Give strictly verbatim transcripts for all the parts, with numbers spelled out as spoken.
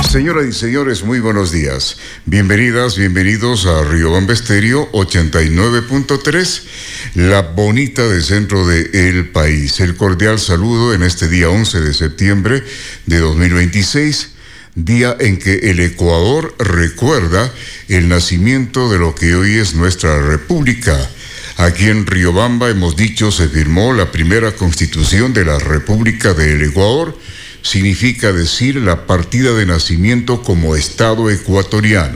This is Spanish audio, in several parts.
Señoras y señores, muy buenos días. Bienvenidas, bienvenidos a Riobamba Estéreo ochenta y nueve punto tres, la bonita del centro del país. El cordial saludo en este día once de septiembre de dos mil veintiséis, día en que el Ecuador recuerda el nacimiento de lo que hoy es nuestra república. Aquí en Riobamba, hemos dicho, se firmó la primera constitución de la República del Ecuador. Significa decir la partida de nacimiento como Estado ecuatoriano.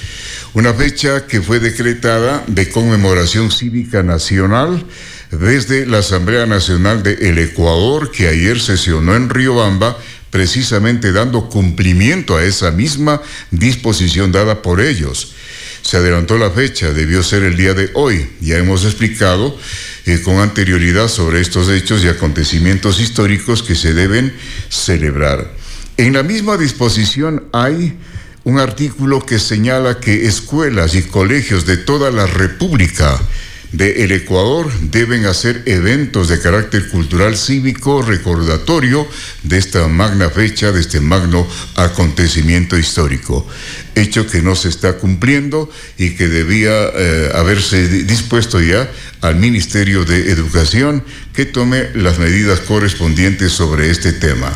Una fecha que fue decretada de conmemoración cívica nacional desde la Asamblea Nacional del Ecuador, que ayer sesionó en Riobamba, precisamente dando cumplimiento a esa misma disposición dada por ellos. Se adelantó la fecha, debió ser el día de hoy. Ya hemos explicado eh, con anterioridad sobre estos hechos y acontecimientos históricos que se deben celebrar. En la misma disposición hay un artículo que señala que escuelas y colegios de toda la República del Ecuador deben hacer eventos de carácter cultural cívico recordatorio de esta magna fecha, de este magno acontecimiento histórico. Hecho que no se está cumpliendo y que debía eh, haberse dispuesto ya al Ministerio de Educación que tome las medidas correspondientes sobre este tema.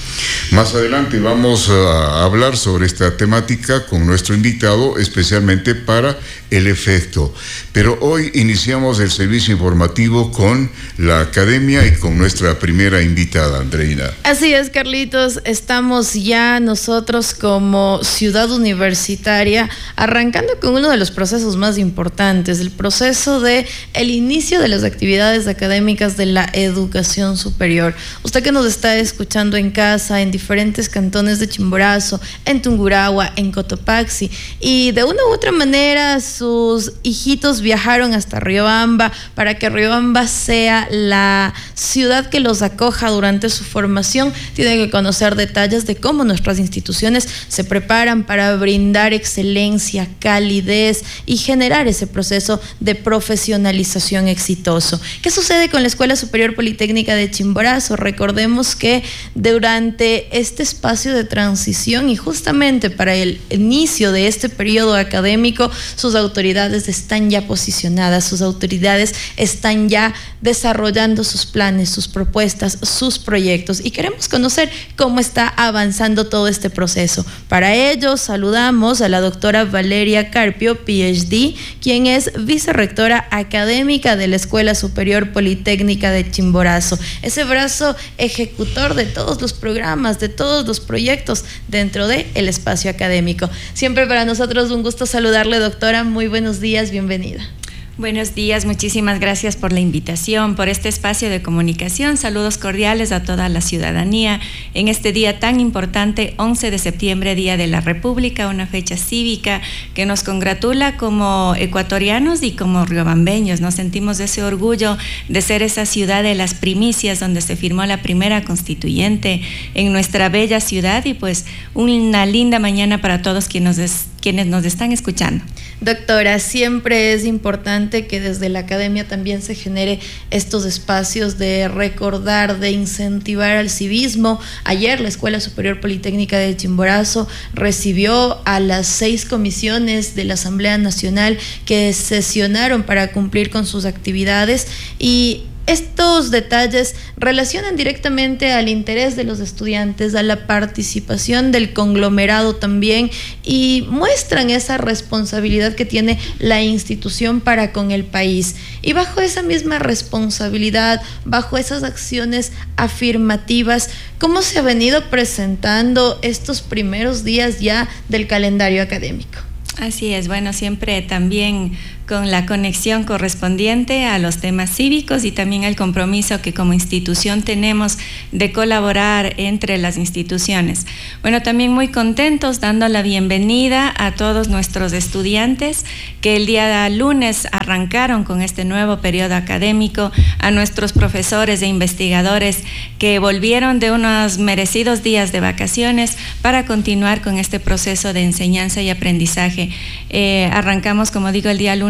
Más adelante vamos a hablar sobre esta temática con nuestro invitado, especialmente para el efecto. Pero hoy iniciamos el servicio informativo con la academia y con nuestra primera invitada, Andreina. Así es, Carlitos, estamos ya nosotros como ciudad universitaria arrancando con uno de los procesos más importantes, el proceso de el inicio de las actividades académicas de la educación superior. Usted que nos está escuchando en casa, en diferentes cantones de Chimborazo, en Tungurahua, en Cotopaxi, y de una u otra manera sus hijitos viajaron hasta Riobamba para que Riobamba sea la ciudad que los acoja durante su formación. Tienen que conocer detalles de cómo nuestras instituciones se preparan para brindar excelencia, calidez y generar ese proceso de profesionalización exitoso. ¿Qué sucede con la Escuela Superior Politécnica de Chimborazo? Recordemos que durante este espacio de transición y justamente para el inicio de este periodo académico, sus autoridades están ya posicionadas, sus autoridades están ya desarrollando sus planes, sus propuestas, sus proyectos, y queremos conocer cómo está avanzando todo este proceso. Para ello saludamos a la doctora Valeria Carpio, P H D, quien es vicerrectora académica de la Escuela Superior Politécnica de Chimborazo, ese brazo ejecutor de todos los programas, de todos los proyectos dentro del espacio académico. Siempre para nosotros un gusto saludarle, doctora. Muy buenos días, bienvenida. Buenos días, muchísimas gracias por la invitación, por este espacio de comunicación. Saludos cordiales a toda la ciudadanía en este día tan importante, once de septiembre, Día de la República, una fecha cívica que nos congratula como ecuatorianos y como riobambeños. Nos sentimos ese orgullo de ser esa ciudad de las primicias donde se firmó la primera constituyente en nuestra bella ciudad, y pues una linda mañana para todos quienes nos, quienes nos están escuchando. Doctora, siempre es importante que desde la academia también se genere estos espacios de recordar, de incentivar al civismo. Ayer la Escuela Superior Politécnica de Chimborazo recibió a las seis comisiones de la Asamblea Nacional que sesionaron para cumplir con sus actividades, y estos detalles relacionan directamente al interés de los estudiantes, a la participación del conglomerado también, y muestran esa responsabilidad que tiene la institución para con el país. Y bajo esa misma responsabilidad, bajo esas acciones afirmativas, ¿cómo se ha venido presentando estos primeros días ya del calendario académico? Así es, bueno, siempre también con la conexión correspondiente a los temas cívicos y también el compromiso que como institución tenemos de colaborar entre las instituciones. Bueno, también muy contentos dando la bienvenida a todos nuestros estudiantes que el día lunes arrancaron con este nuevo periodo académico, a nuestros profesores e investigadores que volvieron de unos merecidos días de vacaciones para continuar con este proceso de enseñanza y aprendizaje. Eh, arrancamos, como digo, el día lunes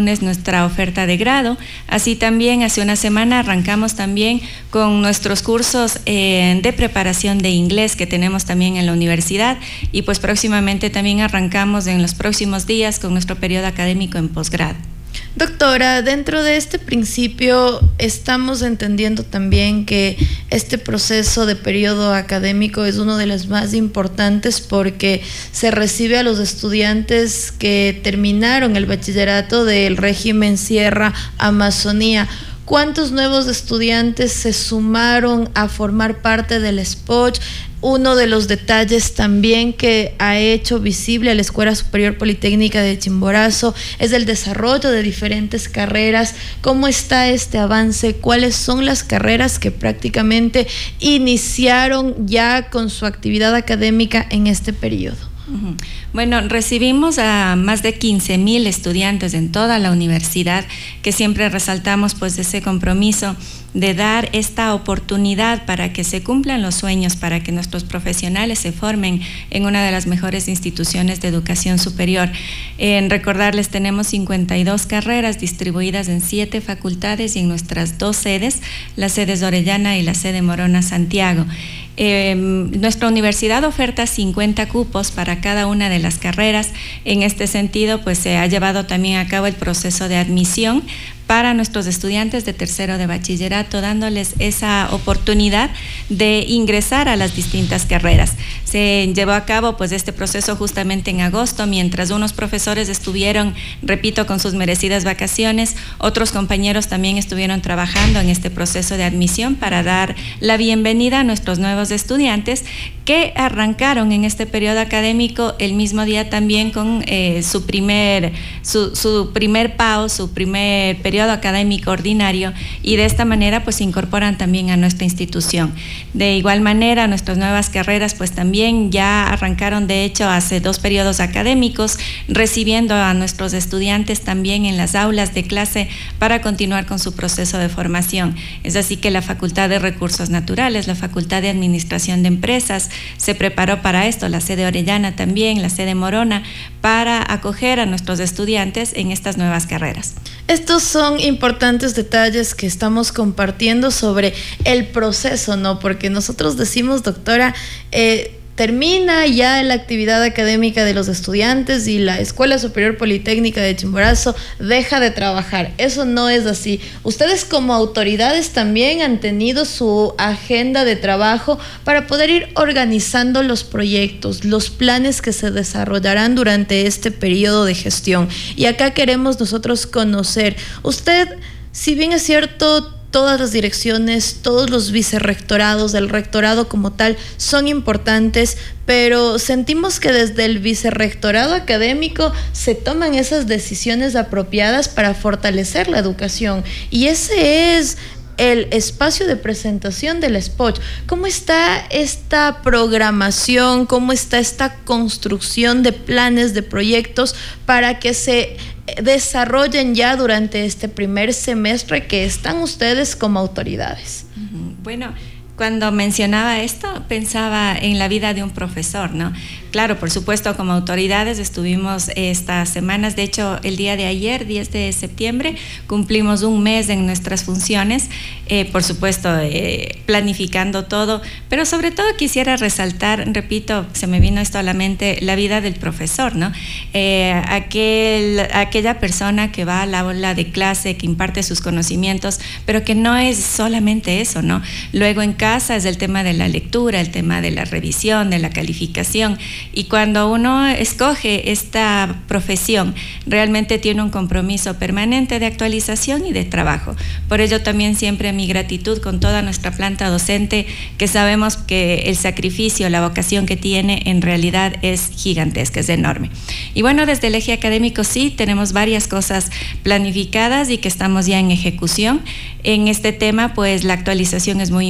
lunes nuestra oferta de grado. Así también hace una semana arrancamos también con nuestros cursos eh, de preparación de inglés que tenemos también en la universidad, y pues próximamente también arrancamos en los próximos días con nuestro periodo académico en posgrado. Doctora, dentro de este principio estamos entendiendo también que este proceso de periodo académico es uno de los más importantes porque se recibe a los estudiantes que terminaron el bachillerato del régimen Sierra Amazonía. ¿Cuántos nuevos estudiantes se sumaron a formar parte del S P O Ch? Uno de los detalles también que ha hecho visible a la Escuela Superior Politécnica de Chimborazo es el desarrollo de diferentes carreras. ¿Cómo está este avance? ¿Cuáles son las carreras que prácticamente iniciaron ya con su actividad académica en este periodo? Bueno, recibimos a más de quince mil estudiantes en toda la universidad, que siempre resaltamos pues ese compromiso de dar esta oportunidad para que se cumplan los sueños, para que nuestros profesionales se formen en una de las mejores instituciones de educación superior. En recordarles, tenemos cincuenta y dos carreras distribuidas en siete facultades y en nuestras dos sedes, las sedes de Orellana y la sede Morona Santiago. Eh, nuestra universidad oferta cincuenta cupos para cada una de las carreras. En este sentido, pues se ha llevado también a cabo el proceso de admisión para nuestros estudiantes de tercero de bachillerato, dándoles esa oportunidad de ingresar a las distintas carreras. Se llevó a cabo pues este proceso justamente en agosto, mientras unos profesores estuvieron, repito, con sus merecidas vacaciones, otros compañeros también estuvieron trabajando en este proceso de admisión para dar la bienvenida a nuestros nuevos estudiantes que arrancaron en este periodo académico el mismo día también con eh, su primer su, su primer P A O, su primer periodo académico ordinario, y de esta manera pues se incorporan también a nuestra institución. De igual manera, nuestras nuevas carreras pues también ya arrancaron, de hecho, hace dos periodos académicos, recibiendo a nuestros estudiantes también en las aulas de clase para continuar con su proceso de formación. Es así que la Facultad de Recursos Naturales, la Facultad de Administración de Empresas, se preparó para esto, la sede Orellana también, la sede Morona, para acoger a nuestros estudiantes en estas nuevas carreras. Estos son importantes detalles que estamos compartiendo sobre el proceso, ¿no? Porque nosotros decimos, doctora, eh, termina ya la actividad académica de los estudiantes y la Escuela Superior Politécnica de Chimborazo deja de trabajar. Eso no es así. Ustedes como autoridades también han tenido su agenda de trabajo para poder ir organizando los proyectos, los planes que se desarrollarán durante este periodo de gestión. Y acá queremos nosotros conocer, usted, si bien es cierto, todas las direcciones, todos los vicerrectorados, el rectorado como tal, son importantes, pero sentimos que desde el vicerrectorado académico se toman esas decisiones apropiadas para fortalecer la educación. Y ese es el espacio de presentación del S P O Ch. ¿Cómo está esta programación? ¿Cómo está esta construcción de planes, de proyectos para que se desarrollen ya durante este primer semestre que están ustedes como autoridades? Bueno, cuando mencionaba esto, pensaba en la vida de un profesor, ¿no? Claro, por supuesto, como autoridades estuvimos estas semanas, de hecho, el día de ayer, diez de septiembre, cumplimos un mes en nuestras funciones, eh, por supuesto, eh, planificando todo, pero sobre todo quisiera resaltar, repito, se me vino esto a la mente, la vida del profesor, ¿no? Eh, aquel, aquella persona que va a la aula de clase, que imparte sus conocimientos, pero que no es solamente eso, ¿no? Luego en casa es el tema de la lectura, el tema de la revisión, de la calificación. Y cuando uno escoge esta profesión, realmente tiene un compromiso permanente de actualización y de trabajo. Por ello también siempre mi gratitud con toda nuestra planta docente, que sabemos que el sacrificio, la vocación que tiene en realidad es gigantesca, es enorme. Y bueno, desde el eje académico sí tenemos varias cosas planificadas y que estamos ya en ejecución. En este tema, pues la actualización es muy importante.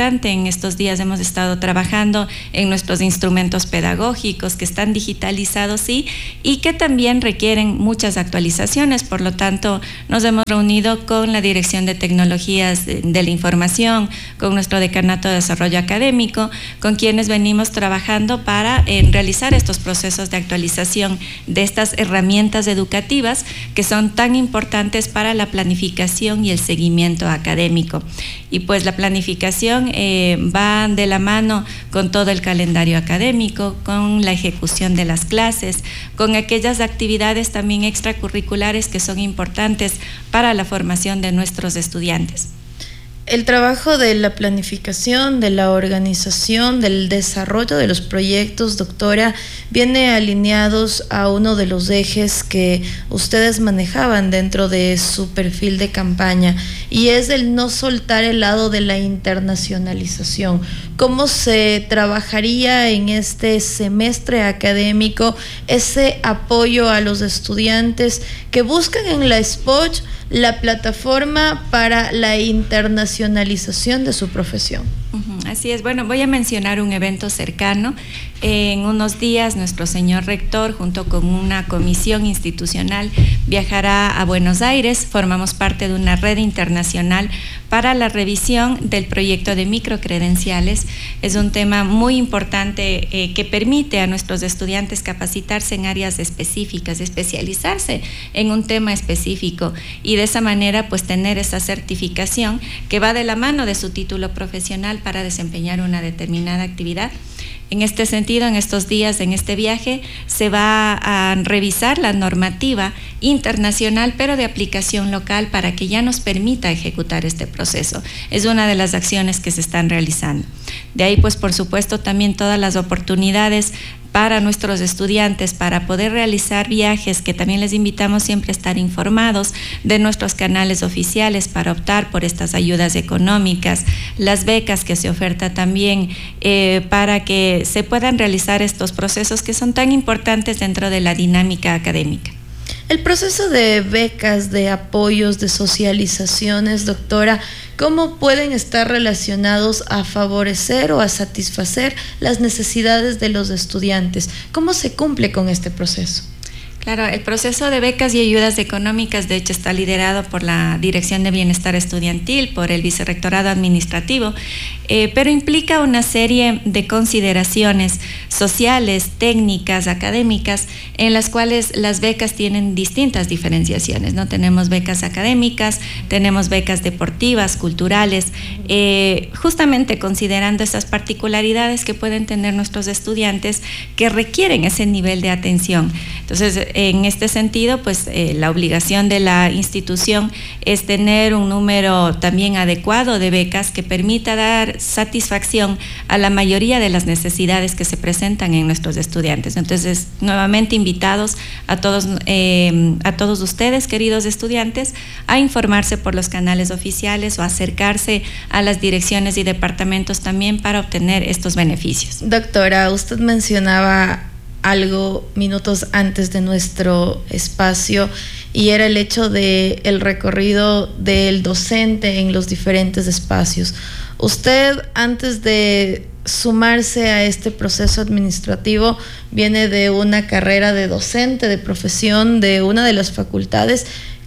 importante. En estos días hemos estado trabajando en nuestros instrumentos pedagógicos que están digitalizados, sí, y que también requieren muchas actualizaciones. Por lo tanto, nos hemos reunido con la Dirección de Tecnologías de, de la Información, con nuestro Decanato de Desarrollo Académico, con quienes venimos trabajando para eh, realizar estos procesos de actualización de estas herramientas educativas que son tan importantes para la planificación y el seguimiento académico. Y pues la planificación eh, va de la mano con todo el calendario académico, con la ejecución de las clases, con aquellas actividades también extracurriculares que son importantes para la formación de nuestros estudiantes. El trabajo de la planificación, de la organización, del desarrollo de los proyectos, doctora, viene alineados a uno de los ejes que ustedes manejaban dentro de su perfil de campaña, y es el no soltar el lado de la internacionalización. ¿Cómo se trabajaría en este semestre académico ese apoyo a los estudiantes que buscan en la SPOCH la plataforma para la internacionalización de su profesión? Uh-huh, así es. Bueno, voy a mencionar un evento cercano. En unos días nuestro señor rector, junto con una comisión institucional, viajará a Buenos Aires. Formamos parte de una red internacional para la revisión del proyecto de microcredenciales. Es un tema muy importante eh, que permite a nuestros estudiantes capacitarse en áreas específicas, especializarse en un tema específico, y de esa manera pues tener esa certificación que va de la mano de su título profesional para desempeñar una determinada actividad. En este sentido, en estos días, en este viaje, se va a revisar la normativa internacional, pero de aplicación local, para que ya nos permita ejecutar este proceso. Es una de las acciones que se están realizando. De ahí, pues, por supuesto, también todas las oportunidades para nuestros estudiantes para poder realizar viajes, que también les invitamos siempre a estar informados de nuestros canales oficiales para optar por estas ayudas económicas, las becas que se oferta también eh, para que se puedan realizar estos procesos que son tan importantes dentro de la dinámica académica. El proceso de becas, de apoyos, de socializaciones, doctora, ¿cómo pueden estar relacionados a favorecer o a satisfacer las necesidades de los estudiantes? ¿Cómo se cumple con este proceso? Claro, el proceso de becas y ayudas económicas, de hecho, está liderado por la Dirección de Bienestar Estudiantil, por el Vicerrectorado Administrativo, eh, pero implica una serie de consideraciones sociales, técnicas, académicas, en las cuales las becas tienen distintas diferenciaciones, ¿no? Tenemos becas académicas, tenemos becas deportivas, culturales, eh, justamente considerando esas particularidades que pueden tener nuestros estudiantes que requieren ese nivel de atención. Entonces, en este sentido, pues eh, la obligación de la institución es tener un número también adecuado de becas que permita dar satisfacción a la mayoría de las necesidades que se presentan en nuestros estudiantes. Entonces, nuevamente invitados a todos, eh, a todos ustedes, queridos estudiantes, a informarse por los canales oficiales o acercarse a las direcciones y departamentos también para obtener estos beneficios. Doctora, usted mencionaba algo minutos antes de nuestro espacio, y era el hecho de el recorrido del docente en los diferentes espacios. Usted, antes de sumarse a este proceso administrativo, viene de una carrera de docente, de profesión, de una de las facultades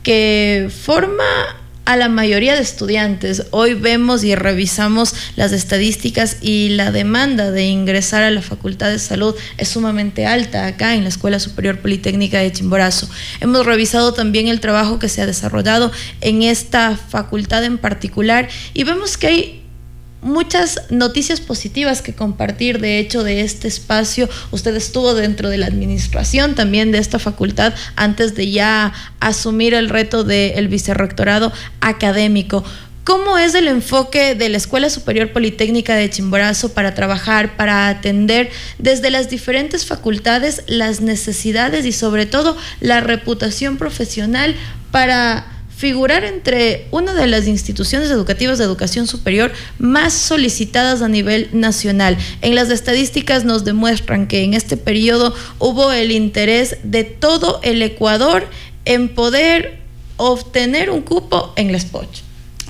que forma a la mayoría de estudiantes. Hoy vemos y revisamos las estadísticas, y la demanda de ingresar a la Facultad de Salud es sumamente alta acá en la Escuela Superior Politécnica de Chimborazo. Hemos revisado también el trabajo que se ha desarrollado en esta facultad en particular, y vemos que hay muchas noticias positivas que compartir. De hecho, de este espacio, usted estuvo dentro de la administración también de esta facultad antes de ya asumir el reto del vicerrectorado académico. ¿Cómo es el enfoque de la Escuela Superior Politécnica de Chimborazo para trabajar, para atender desde las diferentes facultades las necesidades y sobre todo la reputación profesional para figurar entre una de las instituciones educativas de educación superior más solicitadas a nivel nacional? En las estadísticas nos demuestran que en este periodo hubo el interés de todo el Ecuador en poder obtener un cupo en la SPOCH.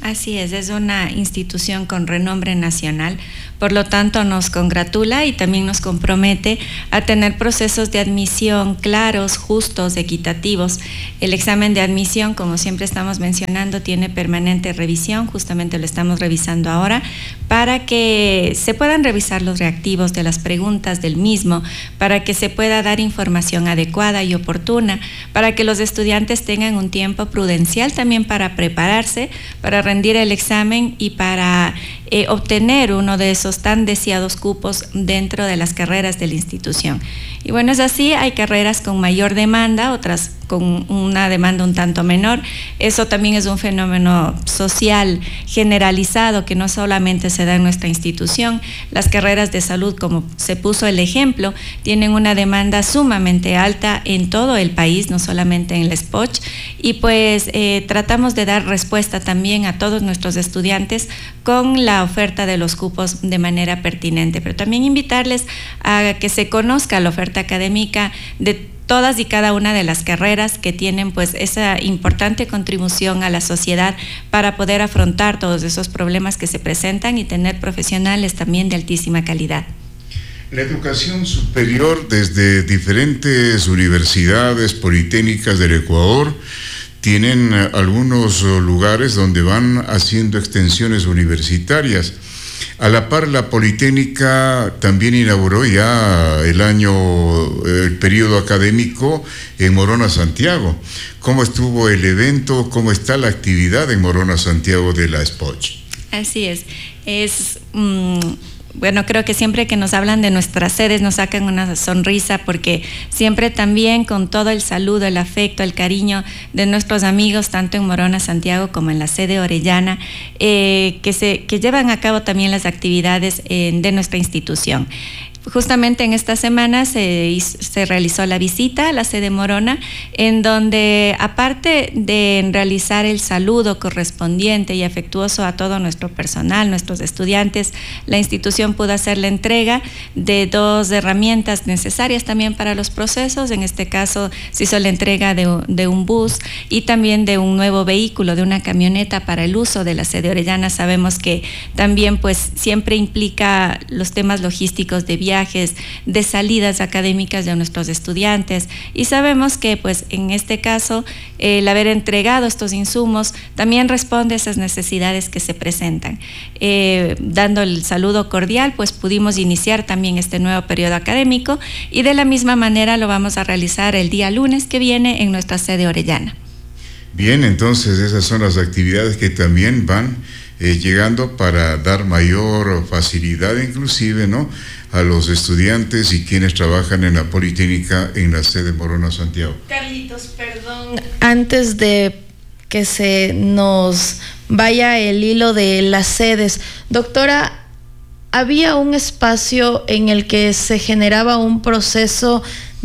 Así es, es una institución con renombre nacional, por lo tanto nos congratula y también nos compromete a tener procesos de admisión claros, justos, equitativos. El examen de admisión, como siempre estamos mencionando, tiene permanente revisión, justamente lo estamos revisando ahora, para que se puedan revisar los reactivos de las preguntas del mismo, para que se pueda dar información adecuada y oportuna, para que los estudiantes tengan un tiempo prudencial también para prepararse, para rendir el examen y para eh, obtener uno de esos tan deseados cupos dentro de las carreras de la institución. Y bueno, es así, hay carreras con mayor demanda, otras con una demanda un tanto menor. Eso también es un fenómeno social generalizado que no solamente se da en nuestra institución. Las carreras de salud, como se puso el ejemplo, tienen una demanda sumamente alta en todo el país, no solamente en la S P O Ch, y pues eh, tratamos de dar respuesta también a todos nuestros estudiantes con la oferta de los cupos de manera pertinente, pero también invitarles a que se conozca la oferta académica de todas y cada una de las carreras que tienen pues esa importante contribución a la sociedad para poder afrontar todos esos problemas que se presentan y tener profesionales también de altísima calidad. La educación superior desde diferentes universidades politécnicas del Ecuador tienen algunos lugares donde van haciendo extensiones universitarias. A la par, la Politécnica también inauguró ya el año, el periodo académico en Morona, Santiago. ¿Cómo estuvo el evento? ¿Cómo está la actividad en Morona, Santiago de la S P O Ch? Así es. Es... Um... Bueno, creo que siempre que nos hablan de nuestras sedes nos sacan una sonrisa porque siempre también con todo el saludo, el afecto, el cariño de nuestros amigos, tanto en Morona, Santiago como en la sede Orellana, eh, que, se, que llevan a cabo también las actividades eh, de nuestra institución. Justamente en esta semana se, hizo, se realizó la visita a la sede Morona, en donde aparte de realizar el saludo correspondiente y afectuoso a todo nuestro personal, nuestros estudiantes, la institución pudo hacer la entrega de dos herramientas necesarias también para los procesos. En este caso se hizo la entrega de, de un bus y también de un nuevo vehículo, de una camioneta para el uso de la sede Orellana. Sabemos que también pues siempre implica los temas logísticos de viajes, de salidas académicas de nuestros estudiantes, y sabemos que pues en este caso eh, el haber entregado estos insumos también responde a esas necesidades que se presentan. Eh, dando el saludo cordial, pues pudimos iniciar también este nuevo periodo académico y de la misma manera lo vamos a realizar el día lunes que viene en nuestra sede Orellana. Bien, entonces esas son las actividades que también van eh, llegando para dar mayor facilidad inclusive, ¿no?, a los estudiantes y quienes trabajan en la Politécnica en la sede Morona, Santiago. Carlitos, perdón, antes de que se nos vaya el hilo de las sedes, doctora, había un espacio en el que se generaba un proceso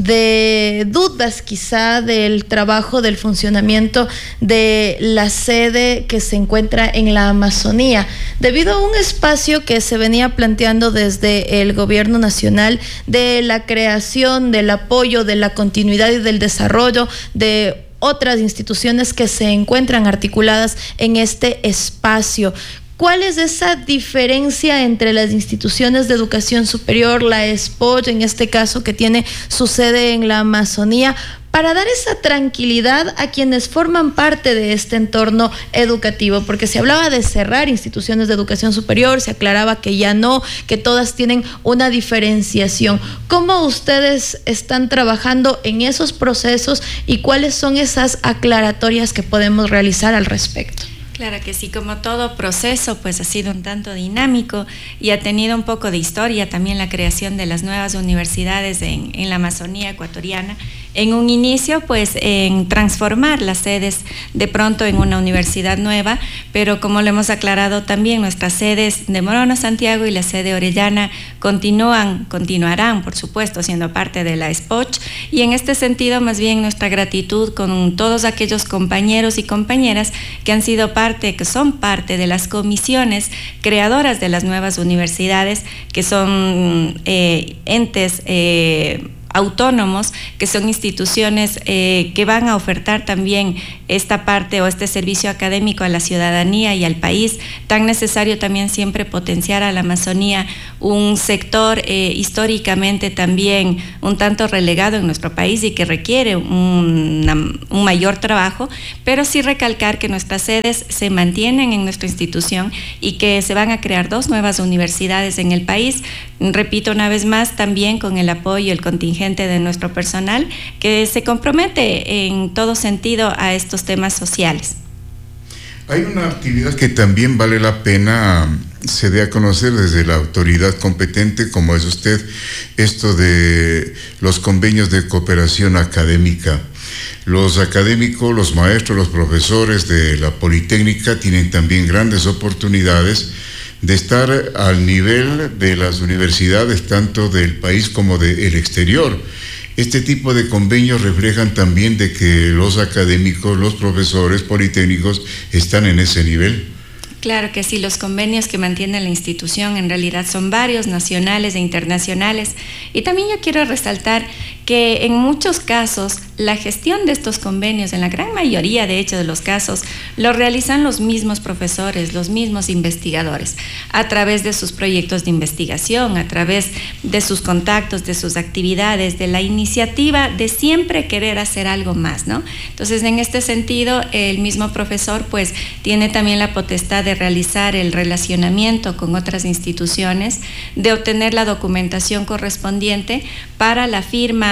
de dudas quizá del trabajo, del funcionamiento de la sede que se encuentra en la Amazonía, debido a un espacio que se venía planteando desde el gobierno nacional de la creación, del apoyo, de la continuidad y del desarrollo de otras instituciones que se encuentran articuladas en este espacio. ¿Cuál es esa diferencia entre las instituciones de educación superior, la S P O Ch, en este caso que tiene su sede en la Amazonía, para dar esa tranquilidad a quienes forman parte de este entorno educativo? Porque se hablaba de cerrar instituciones de educación superior, se aclaraba que ya no, que todas tienen una diferenciación. ¿Cómo ustedes están trabajando en esos procesos y cuáles son esas aclaratorias que podemos realizar al respecto? Claro que sí, como todo proceso pues ha sido un tanto dinámico y ha tenido un poco de historia también la creación de las nuevas universidades en, en la Amazonía ecuatoriana. En un inicio pues en transformar las sedes de pronto en una universidad nueva, pero como lo hemos aclarado también, nuestras sedes de Morona, Santiago y la sede Orellana continúan, continuarán por supuesto siendo parte de la S P O Ch, y en este sentido más bien nuestra gratitud con todos aquellos compañeros y compañeras que han sido parte, que son parte de las comisiones creadoras de las nuevas universidades, que son eh, entes eh, autónomos, que son instituciones eh, que van a ofertar también esta parte o este servicio académico a la ciudadanía y al país. Tan necesario también siempre potenciar a la Amazonía, un sector eh, históricamente también un tanto relegado en nuestro país y que requiere un, una, un mayor trabajo, pero sí recalcar que nuestras sedes se mantienen en nuestra institución y que se van a crear dos nuevas universidades en el país. Repito una vez más, también con el apoyo y el contingente de nuestro personal que se compromete en todo sentido a estos temas sociales. Hay una actividad que también vale la pena se dé a conocer desde la autoridad competente, como es usted, esto de los convenios de cooperación académica. Los académicos, los maestros, los profesores de la Politécnica tienen también grandes oportunidades de estar al nivel de las universidades, tanto del país como del exterior. Este tipo de convenios reflejan también de que los académicos, los profesores politécnicos están en ese nivel. Claro que sí, los convenios que mantiene la institución en realidad son varios, nacionales e internacionales. Y también yo quiero resaltar que en muchos casos la gestión de estos convenios, en la gran mayoría de hecho de los casos, lo realizan los mismos profesores, los mismos investigadores, a través de sus proyectos de investigación, a través de sus contactos, de sus actividades, de la iniciativa de siempre querer hacer algo más, ¿no? Entonces, en este sentido, el mismo profesor pues tiene también la potestad de realizar el relacionamiento con otras instituciones, de obtener la documentación correspondiente para la firma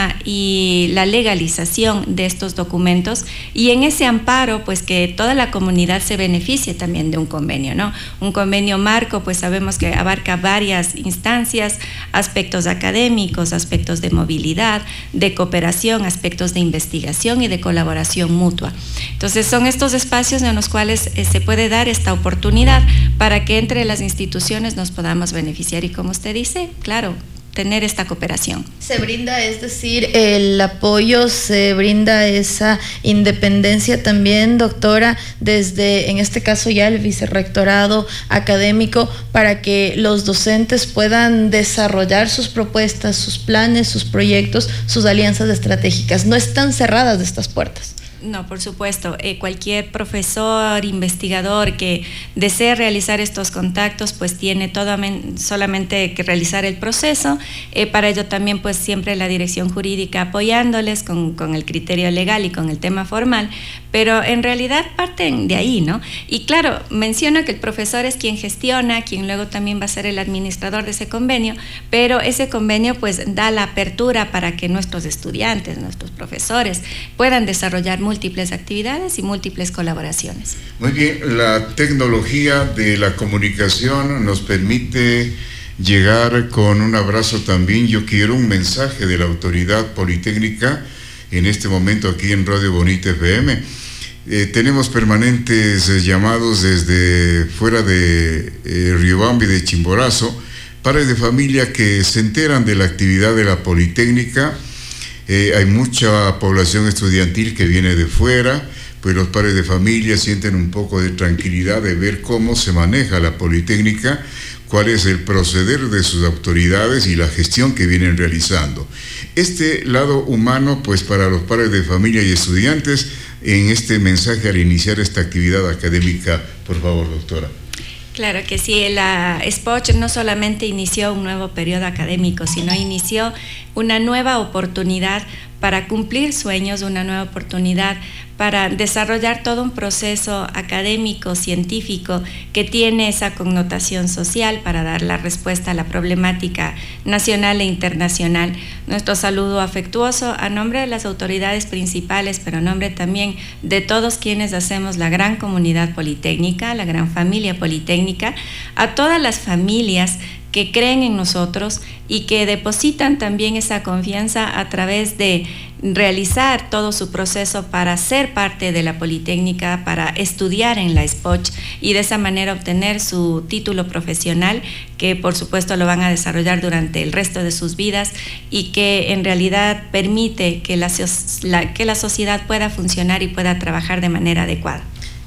y la legalización de estos documentos, y en ese amparo pues que toda la comunidad se beneficie también de un convenio, ¿no? Un convenio marco pues sabemos que abarca varias instancias, aspectos académicos, aspectos de movilidad, de cooperación, aspectos de investigación y de colaboración mutua. Entonces son estos espacios en los cuales eh, se puede dar esta oportunidad para que entre las instituciones nos podamos beneficiar y, como usted dice, claro, tener esta cooperación. Se brinda, es decir, el apoyo, se brinda esa independencia también, doctora, desde, en este caso ya el vicerrectorado académico, para que los docentes puedan desarrollar sus propuestas, sus planes, sus proyectos, sus alianzas estratégicas. No están cerradas estas puertas. No, por supuesto. Eh, cualquier profesor, investigador que desee realizar estos contactos, pues tiene todo, solamente que realizar el proceso. Eh, para ello también, pues siempre la dirección jurídica apoyándoles con, con el criterio legal y con el tema formal, pero en realidad parten de ahí, ¿no? Y claro, menciono que el profesor es quien gestiona, quien luego también va a ser el administrador de ese convenio, pero ese convenio pues da la apertura para que nuestros estudiantes, nuestros profesores puedan desarrollar múltiples actividades y múltiples colaboraciones. Muy bien, la tecnología de la comunicación nos permite llegar con un abrazo también. Yo quiero un mensaje de la autoridad politécnica en este momento aquí en Radio Bonita F M. Eh, tenemos permanentes eh, llamados desde fuera de eh, Riobamba y de Chimborazo, padres de familia que se enteran de la actividad de la Politécnica. Eh, hay mucha población estudiantil que viene de fuera, pues los padres de familia sienten un poco de tranquilidad de ver cómo se maneja la Politécnica, cuál es el proceder de sus autoridades y la gestión que vienen realizando. Este lado humano, pues para los padres de familia y estudiantes, en este mensaje al iniciar esta actividad académica, por favor, doctora. Claro que sí, la SPOCH no solamente inició un nuevo periodo académico, sino inició una nueva oportunidad para cumplir sueños, una nueva oportunidad para desarrollar todo un proceso académico, científico, que tiene esa connotación social para dar la respuesta a la problemática nacional e internacional. Nuestro saludo afectuoso a nombre de las autoridades principales, pero a nombre también de todos quienes hacemos la gran comunidad politécnica, la gran familia politécnica, a todas las familias que creen en nosotros y que depositan también esa confianza a través de realizar todo su proceso para ser parte de la Politécnica, para estudiar en la SPOCH y de esa manera obtener su título profesional, que por supuesto lo van a desarrollar durante el resto de sus vidas y que en realidad permite que la, la, que la sociedad pueda funcionar y pueda trabajar de manera adecuada.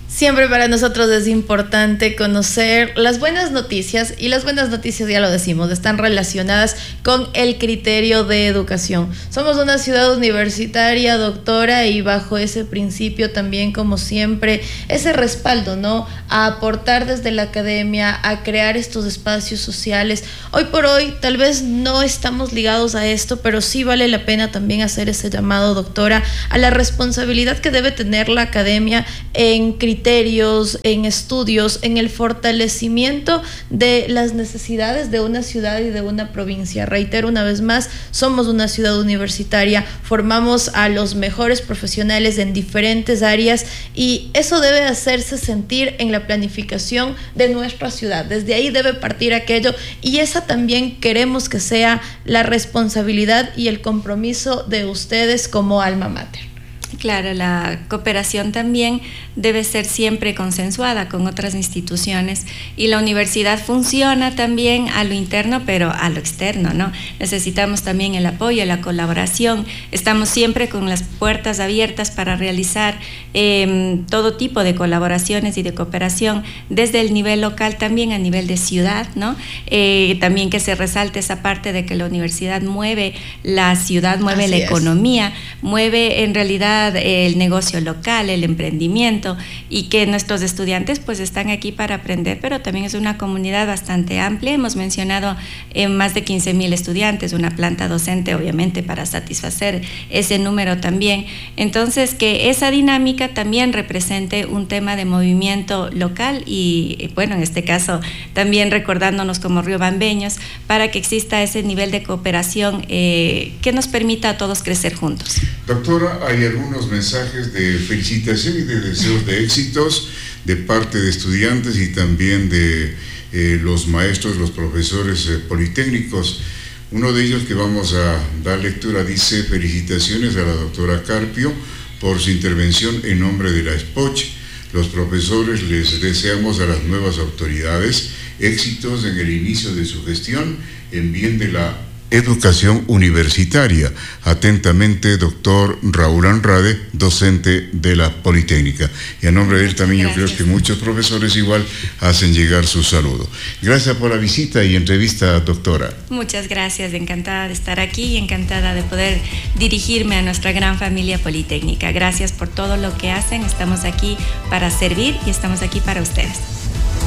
Siempre para nosotros es importante conocer las buenas noticias, y las buenas noticias, ya lo decimos, están relacionadas con el criterio de educación. Somos una ciudad universitaria, doctora, y bajo ese principio también, como siempre, ese respaldo, ¿no? A aportar desde la academia, a crear estos espacios sociales. Hoy por hoy tal vez no estamos ligados a esto, pero sí vale la pena también hacer ese llamado, doctora, a la responsabilidad que debe tener la academia en criterios, en estudios, en el fortalecimiento de las necesidades de una ciudad y de una provincia. Reitero una vez más, somos una ciudad universitaria, formamos a los mejores profesionales en diferentes áreas, y eso debe hacerse sentir en la planificación de nuestra ciudad. Desde ahí debe partir aquello, y esa también queremos que sea la responsabilidad y el compromiso de ustedes como alma mater. Claro, la cooperación también debe ser siempre consensuada con otras instituciones, y la universidad funciona también a lo interno, pero a lo externo, ¿no? Necesitamos también el apoyo, la colaboración. Estamos siempre con las puertas abiertas para realizar eh, todo tipo de colaboraciones y de cooperación desde el nivel local, también a nivel de ciudad, ¿no? Eh, también que se resalte esa parte de que la universidad mueve la ciudad, mueve Así la es. economía, mueve en realidad el negocio local, el emprendimiento, y que nuestros estudiantes pues están aquí para aprender, pero también es una comunidad bastante amplia. Hemos mencionado eh, más de quince mil estudiantes, una planta docente obviamente para satisfacer ese número también. Entonces, que esa dinámica también represente un tema de movimiento local y, bueno, en este caso también recordándonos como riobambeños, para que exista ese nivel de cooperación eh, que nos permita a todos crecer juntos. Doctora, hay algunos mensajes de felicitación y de deseos de éxitos de parte de estudiantes y también de eh, los maestros, los profesores eh, politécnicos. Uno de ellos que vamos a dar lectura dice: felicitaciones a la doctora Carpio por su intervención en nombre de la SPOCH. Los profesores les deseamos a las nuevas autoridades éxitos en el inicio de su gestión en bien de la educación universitaria. Atentamente, doctor Raúl Andrade, docente de la Politécnica. Y a nombre de él también Gracias. Yo creo que muchos profesores igual hacen llegar su saludo. Gracias por la visita y entrevista, doctora. Muchas gracias, encantada de estar aquí y encantada de poder dirigirme a nuestra gran familia politécnica. Gracias por todo lo que hacen, estamos aquí para servir y estamos aquí para ustedes.